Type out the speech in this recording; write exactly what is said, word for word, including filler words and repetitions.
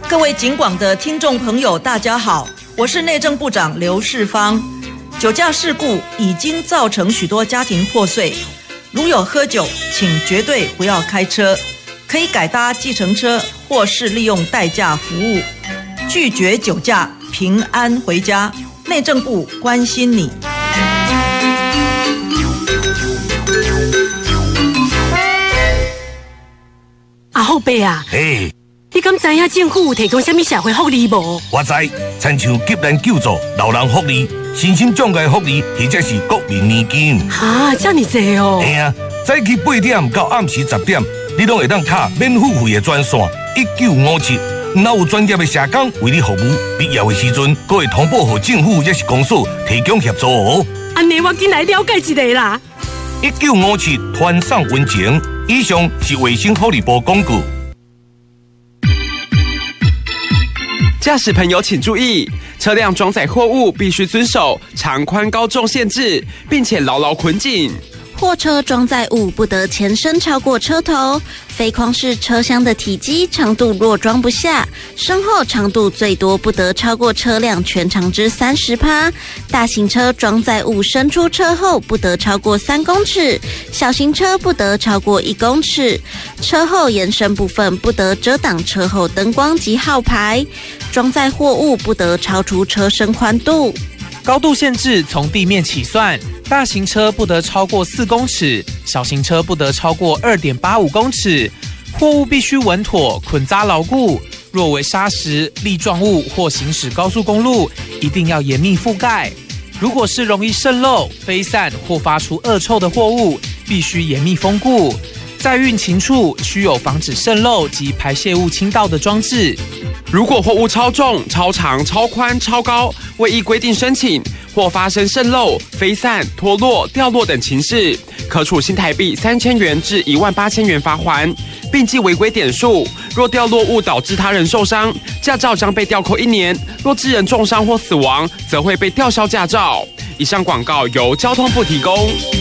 各位警广的听众朋友，大家好，我是内政部长刘世芳。酒驾事故已经造成许多家庭破碎，如有喝酒，请绝对不要开车，可以改搭计程车或是利用代驾服务，拒绝酒驾，平安回家。内政部关心你。 阿后伯啊， 嘿， 你敢知影政府有提供什么社会福利无？ 我知，亲像急难救助、老人福利、身心障碍福利，或者是国民年金。 哈，这么多哦！ 嘿啊，早起八点到暗时十点，你拢会当卡免付费的专线一九五七。若有专业的社工为你服务，必要的时阵，还会通报给政府也是公所提供协助哦。 安尼我进来了解一下啦。 一九五七团上温情，以上是卫生福利部广告。 驾驶朋友请注意，车辆装载货物必须遵守长宽高重限制，并且牢牢捆紧。 货车装载物不得前伸超过车头，非框式车厢的体积长度若装不下，身后长度最多不得超过车辆全长之 百分之三十， 大型车装载物伸出车后不得超过三公尺，小型车不得超过一公尺，车后延伸部分不得遮挡车后灯光及号牌，装载货物不得超出车身宽度。 高度限制从地面起算，大型车不得超过四公尺，小型车不得超过 二点八五公尺。货物必须稳妥捆扎牢固，若为砂石、粒状物或行驶高速公路，一定要严密覆盖。如果是容易渗漏、飞散或发出恶臭的货物，必须严密封固。在运勤处需有防止渗漏及排泄物倾倒的装置。 如果货物超重、超长、超宽、超高，未依规定申请，或发生渗漏、飞散、脱落、掉落等情事，可处新台币三千元至一万八千元罚锾，并记违规点数。若掉落物导致他人受伤，驾照将被吊扣一年；若致人重伤或死亡，则会被吊销驾照。以上广告由交通部提供。